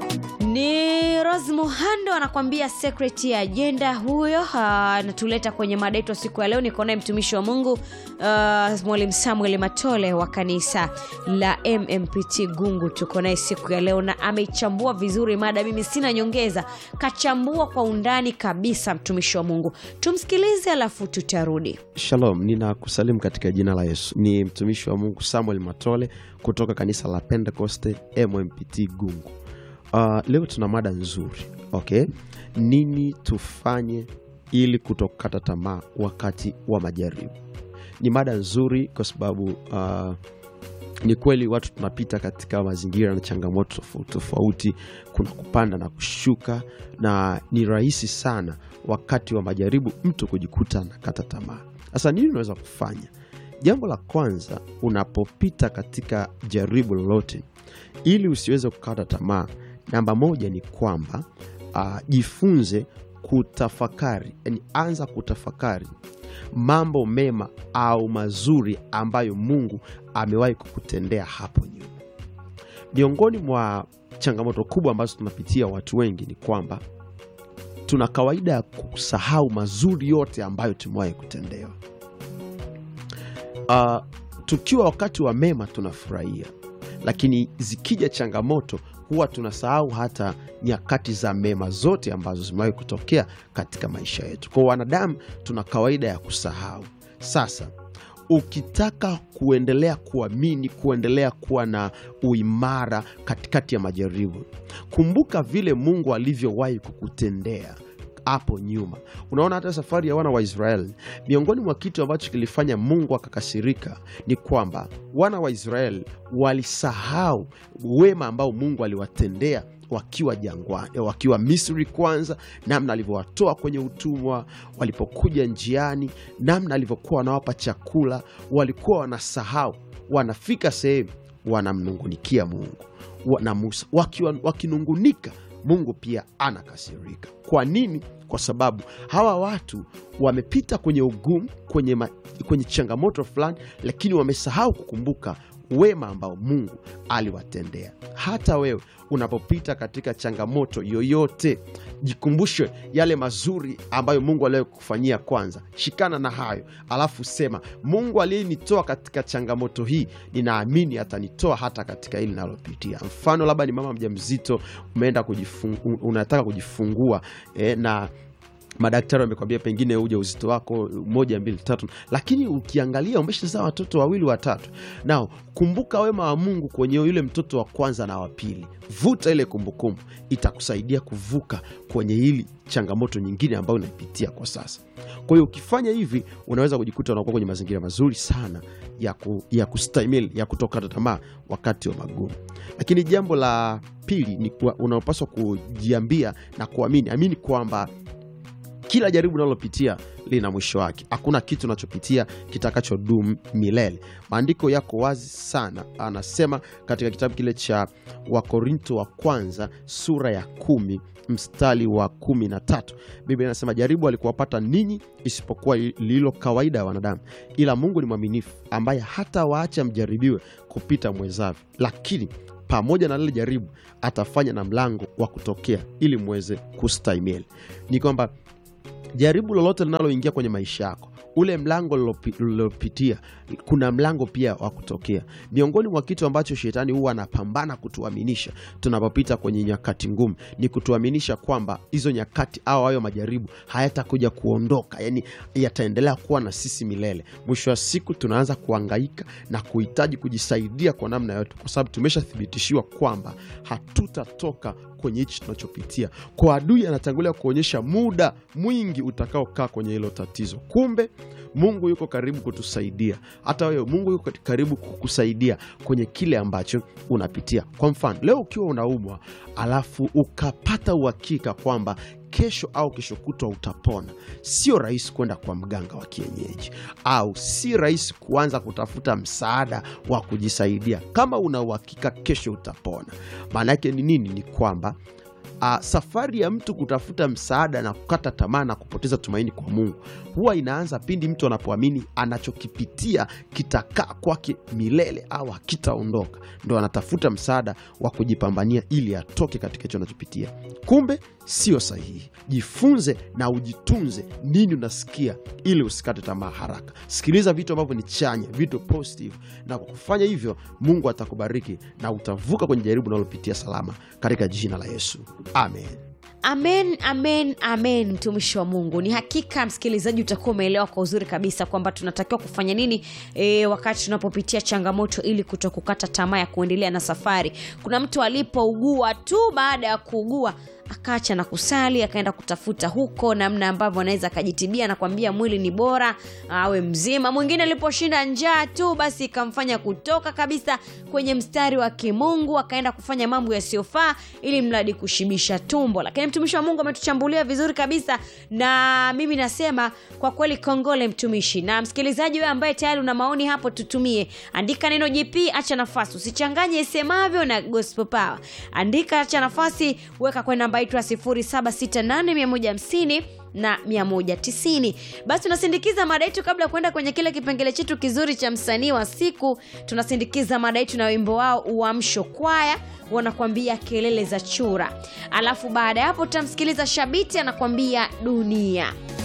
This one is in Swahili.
Ni Rose Muhando anakuambia secret ya agenda huyo. Natuleta kwenye mada yetu siku ya leo. Niko naye mtumishi wa Mungu Mwalimu Samuel Matole wa kanisa la MMPT Gungu. Tuko naye siku ya leo na ameichambua vizuri mada. Mimi sina nyongeza, kachambua kwa undani kabisa mtumishi wa Mungu. Tumsikilize alafu tutarudi. Shalom, ninakusalimu katika jina la Yesu. Ni mtumishi wa Mungu Samuel Matole kutoka kanisa la Pentecoste MMPT Gungu. Leo tuna mada nzuri. Okay? Nini tufanye ili kutokata tamaa wakati wa majaribu? Ni mada nzuri kwa sababu ni kweli watu tunapita katika mazingira na changamoto tofauti, kuna kupanda na kushuka, na ni rahisi sana wakati wa majaribu mtu kujikuta na kata tamaa. Sasa nini unaweza kufanya? Jambo la kwanza, unapopita katika jaribu lolote, ili usiweze kukata tamaa, namba moja ni kwamba jifunze kutafakari. Yani anza kutafakari mambo mema au mazuri ambayo Mungu amewahi kukutendea hapo nyuma. Miongoni mwa changamoto kubwa ambazo tunapitia watu wengi ni kwamba tuna kawaida ya kusahau mazuri yote ambayo tumewahi kutendewa. Tukiwa wakati wa mema tunafurahia, lakini zikija changamoto huwa tunasahau hata nyakati za mema zote ambazo zimewahi kutokea katika maisha yetu. Kwa wanadamu tuna kawaida ya kusahau. Sasa ukitaka kuendelea kuamini, kuendelea kuwa na uimara katikati ya majaribu, kumbuka vile Mungu alivyowahi kukutendea hapo nyuma. Unaona hata safari ya wana wa Israeli, miongoni mwa kitu ambacho kilifanya Mungu akakasirika ni kwamba wana wa Israeli walisahau wema ambao Mungu aliwatendea wakiwa jangwani, wakiwa Misri kwanza, namna alivyowatoa kwenye utumwa, walipokuja njiani, namna alivyokuwa anawapa chakula. Walikuwa wanasahau, wanafika sehemu wanamnungunikia Mungu na Musa, wakinungunika Mungu pia anakasirika. Kwa nini? Kwa sababu hawa watu wamepita kwenye ugumu, kwenye changamoto fulani, lakini wamesahau kukumbuka wema ambao Mungu aliwatendea. Hata wewe unapopita katika changamoto yoyote, jikumbushe yale mazuri ambayo Mungu aliyokufanyia kwanza. Shikana na hayo, alafu sema, Mungu aliyenitoa katika changamoto hii, ninaamini atanitoa hata katika hili ninalopitia. Mfano labda ni mama mjamzito, umeenda unataka kujifungua, na madaktari wamekwambia pengine ujauzito wako 1, 2, 3, lakini ukiangalia umeshazaa watoto 2, 3. Nao kumbuka wema wa Mungu kwenye yule mtoto wa kwanza na wa pili. Vuta ile kumbukumbu, itakusaidia kuvuka kwenye hili changamoto nyingine ambayo unaipitia kwa sasa. Kwa hiyo ukifanya hivi, unaweza kujikuta unakuwa kwenye mazingira mazuri sana ya kustahimili, ya kutokata tamaa wakati wa magumu. Lakini jambo la pili ni unapaswa kujiambia na amini kwamba kila jaribu unalopitia lina mwisho wake. Hakuna kitu unachopitia kitakachodumu milele. Maandiko yako wazi sana. Anasema katika kitabu kile cha Wakorinto wa kwanza sura ya 10 mstari wa 13. Biblia inasema, jaribu alikuwapata ninyi isipokuwa lilo kawaida ya wanadamu, ila Mungu ni mwaminifu, ambaye hata waacha mjaribiwe kupita mwezavyo, lakini pamoja na lile jaribu atafanya na mlango wa kutokea ili muweze kustahimili. Ni kwamba jaribu lolote linaloingia kwenye maisha yako, ule mlango lilopitia, kuna mlango pia wa kutokea. Miongoni mwa kitu ambacho shetani huwa anapambana kutuaminisha tunapopita kwenye nyakati ngumu, ni kutuaminisha kwamba hizo nyakati au hayo majaribu hayatakuja kuondoka, yani yataendelea kuwa na sisi milele. Mwisho wa siku tunaanza kuhangaika na kuhitaji kujisaidia kwa namna yote, kwa sababu tumeshathibitishiwa kwamba hatutatoka kwenye hichi tunachopitia. Kwa adui anatangulia kuonyesha muda mwingi utakaokaa kwenye hilo tatizo. Kumbe Mungu yuko karibu kutusaidia. Hata wewe Mungu yuko karibu kukusaidia kwenye kile ambacho unapitia. Kwa mfano, leo ukiwa unaumwa, alafu ukapata uhakika kwamba kesho au kesho kutwa utapona, sio rahisi kwenda kwa mganga wa kienyeji, au si rahisi kuanza kutafuta msaada wa kujisaidia kama una uhakika kesho utapona. Maana yake ni nini? Ni kwamba Safari ya mtu kutafuta msaada na kukata tamaa na kupoteza tumaini kwa Mungu huwa inaanza pindi mtu anapoamini anachokipitia kitakaa kwake milele au hakitaondoka. Ndio anatafuta msaada wa kujipambania ili atoke katika hicho anachopitia. Kumbe sio sahihi. Jifunze na ujitunze nini unasikia ili usikate tamaa haraka. Sikiliza vitu ambavyo ni chanya, vitu positive, na kwa kufanya hivyo Mungu atakubariki na utavuka kwenye jaribu unalopitia salama katika jina la Yesu. Amen. Amen, amen, amen. Mtumishi wa Mungu, ni hakika msikilizaji utakuwa umeelewa kwa uzuri kabisa kwamba tunatakiwa kufanya nini wakati tunapopitia changamoto ili kutokukata tamaa ya kuendelea na safari. Kuna mtu alipougua tu, baada ya kuugua akaacha na kusali, akaenda kutafuta huko namna ambavyo anaweza akajitibia na kwambia mwili ni bora awe mzima. Mwingine aliposhinda njaa tu basi ikamfanya kutoka kabisa kwenye mstari wa kimungu, akaenda kufanya mambo yasiyofaa ili mradi kushibisha tumbo. Lakini mtumishi wa Mungu ametuchambulia vizuri kabisa, na mimi nasema kwa kweli kongole mtumishi. Na msikilizaji wewe ambaye tayari una maoni hapo, tutumie. Andika neno JP, acha nafasi, usichanganye semavyo na gospel power. Andika acha nafasi, weka kwa namba yetu 0768150150 na 190. Basi tunasindikiza mada yetu kabla ya kwenda kwenye kile kipengele chetu kizuri cha msanii wa siku. Tunasindikiza mada yetu na wimbo wao Uamsho Kwaya, wanakuambia kelele za chura. Alafu baada ya hapo tutamsikiliza Shabiti anakuambia dunia.